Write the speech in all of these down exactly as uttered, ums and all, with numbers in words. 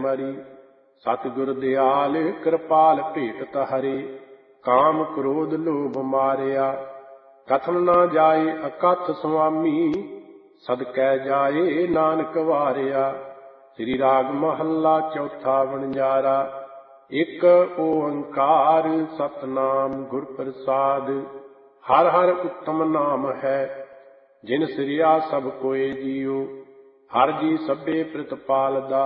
मरी। सतगुर दयाल कृपाल भेटत हरे, काम क्रोध लोभ मारिया। कथन ना जाए अकथ स्वामी, सदकै जाए नानक वारिया। श्री राग महला चौथा वणजारा। एक ओंकार सतनाम गुर प्रसाद। हर हर उत्तम नाम है, जिन सिरिया सब कोय जियो। हर जी सभे प्रतिपालदा,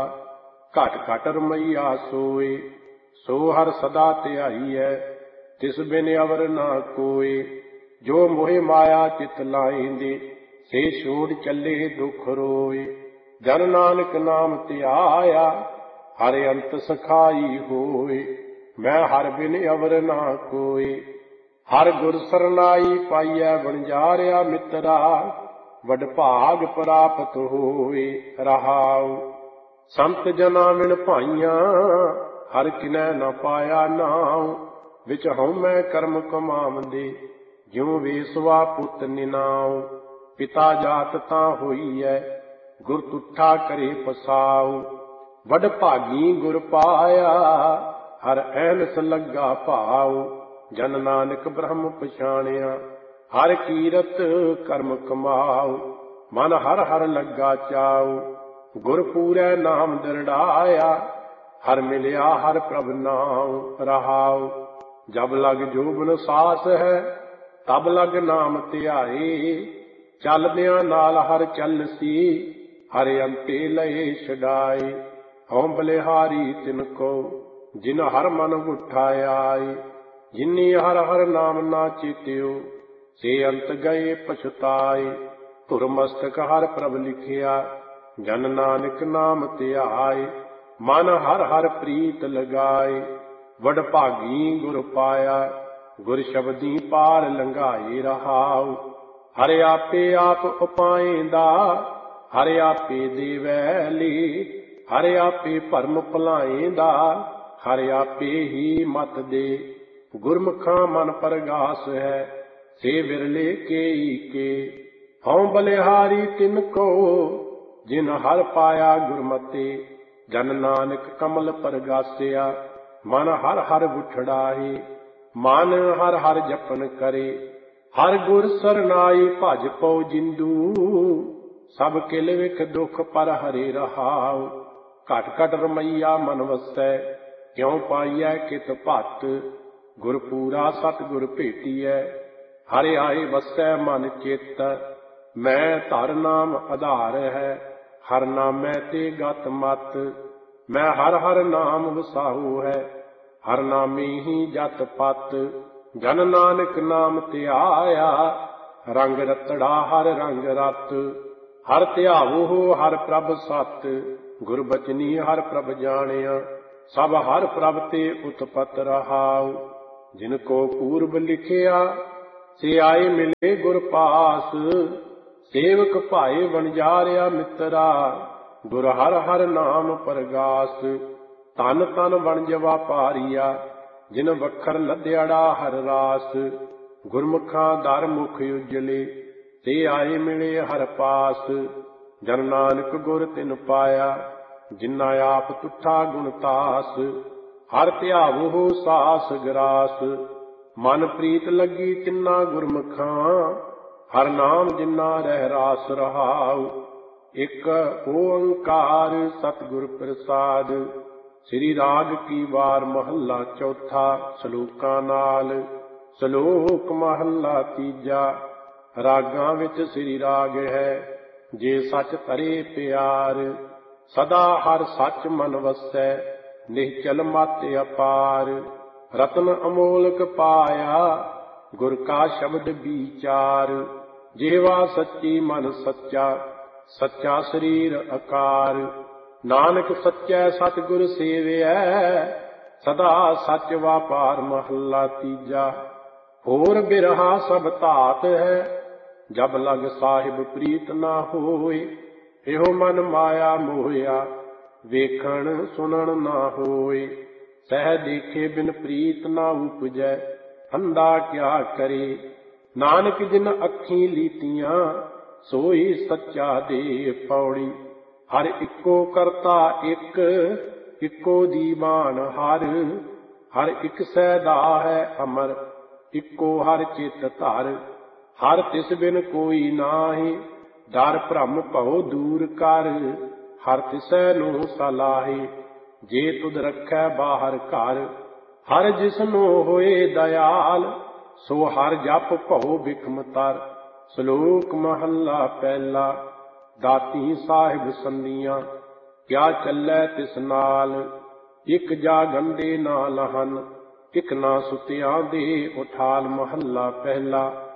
घट घट रमैया सोए। सो हर सदा ध्याई है, तिस बिन अवर ना कोय। जो मोहे माया चित लाइंदे, से छोड़ चले दुख रोए। जन नानक नाम ध्याया, हर अंत सखाई होए। मैं हर बिन अवर ना कोय। हर गुर सरनाई पाइयै वणजारिया मित्रा। वड भाग प्राप्त होए रहाउ। संत जना विण भाइयां, हर किनै न पाया नाउ। विच हउमੈ कर्म कमावंदे, ज्यों वेसवा पुत निनाउ। पिता जात तां होईਐ, गुर तुठा करे पसाउ। वड भागी गुर पाया, हर ऐनस लग्गा भाउ। जन नानक ब्रह्म पछाणिया, हर कीरत कर्म कमाऊ। मन हर हर लग्गा चाऊ, गुर पूरै नाम दरड़ाया। हर मिलिया हर प्रभ नाम रहाऊ। जब लग जोबन सास है, तब लग नाम ध्याए। चलदियां नाल हर चलसी, हर अंते लए छडाए। हਉ बलिहारी तिनको, जिन हर मन उठाए। जिन्नी हर हर नाम ना चेत्यो, से अंत गए पछताए। धुर मस्तक हर प्रभ लिखिया, जन नानक नाम ध्याए। मन हर हर प्रीत लगाए, वड भागी गुर पाया। गुर शब्दी पार लंघाए रहाउ। हर आपे आप उपाएंदा, हर आपे देवै ली। हर आपे भरम भुलाएंदा, हर आपे ही मत दे। गुरमुखां मन परगास है, से विरले केई के। हਉ बलिहारी तिनको, जिन हर पाया गुरमते। जन नानक कमल परगासिया, मन हर हर बुठड़ाए। मन हर हर जपन करे, हर गुर सरनाई। भज पौ जिंदू, सब किल विख दुख पर हरे रहाउ। घट घट रमैया मन वसै, क्यों पाइਐ कित भत। गुर पूरा सतगुर भेटिਐ, हरि आए वसै मन चित। मैं धर नाम आधार है, हर नामै ते गत मत। मैं हर हर नाम वसाहु है, हर नामे ही जत पत। जन नानक नाम ध्याया, रंग रतड़ा हर रंग रत। हर ध्यावो हर प्रभ सत, गुर बचनी हर प्रभ जानिया। सब हर प्रभ ते उत्पत रहाउ। जिनको पूर्व लिखिया, से आए मिले गुर पास। सेवक भाए वणजारिया मित्रा, गुर हर हर नाम परगास। तन तन वणजवा पारिया, जिन वखर लद्याड़ा हर रास। गुरमुखां दर मुख उजले, ते आए मिले हर पास। जन नानक गुर तिन पाया, जिन्ना आप तुठा गुणतास। हर ध्यावो सास गरास, मन प्रीत लगी तिन्ना गुरमुखां। हर नाम जिन्ना रह रास रहाउ। एक ओंकार सतगुर प्रसाद। श्री राग की वार महला चौथा। सलोकां नाल। सलोक महला तीजा। रागां विच श्री राग है, जे सच धरे प्यार। सदा हर सच मन वसै, निश्चल मत अपार। रतन अमोलक पाया, गुर का शब्द विचार। जेवा सच्ची मन सच्चा, सच्चा शरीर आकार। नानक सच्चै सतगुर सेविਐ, सदा सच वापार। महला तीजा। होर बिरहा सब धात है, जब लग साहिब प्रीत ना होए। एहो मन माया मोहिया, ਵੇਖਣ ਸੁਣਨ ਨਾ ਹੋਏ। ਸਹਿ ਦੇਖੇ ਬਿਨ ਪ੍ਰੀਤ ਨਾ ਉਪਜੈ, ਅੰਧਾ ਕਿਆ ਕਰੇ। ਨਾਨਕ ਜਿਨ ਅੱਖੀਂ ਲੀਤੀਆਂ, ਸੋਈ ਸੱਚਾ ਦੇ ਪੌੜੀ। ਹਰ ਇੱਕੋ ਕਰਤਾ ਇੱਕ, ਇੱਕੋ ਦੀਵਾਨ ਹਰ, ਹਰ ਇੱਕ ਸੈਦਾ ਹੈ ਅਮਰ, ਇੱਕੋ ਹਰ ਚਿਤ ਧਰ। ਹਰ ਤਿਸ ਬਿਨ ਕੋਈ ਨਾਹੀ, ਡਰ ਭ੍ਰਮ ਭਉ ਦੂਰ ਕਰ। ਹਰ ਤਿਸੈ ਨੂੰ ਸਲਾਹੀ, ਜੇ ਤੁਧ ਰੱਖੈ ਬਾਹਰ ਘਰ। ਹਰ ਜਿਸਨੂੰ ਹੋਏ ਦਇਆਲ, ਸੋ ਹਰ ਜਪ ਭਉ ਬਿਖਮ ਤਰ। ਸ਼ਲੋਕ ਮਹੱਲਾ ਪਹਿਲਾ। ਦਾਤੀ ਸਾਹਿਬ ਸੰਧੀਆਂ, ਕਿਆ ਚੱਲੈ ਤਿਸ ਨਾਲ। ਇੱਕ ਜਾ ਗੰਢੇ ਨਾ ਲਹਨ, ਇੱਕ ਨਾ ਸੁਤਿਆਂ ਦੇ ਉਠਾਲ। ਮਹੱਲਾ ਪਹਿਲਾ।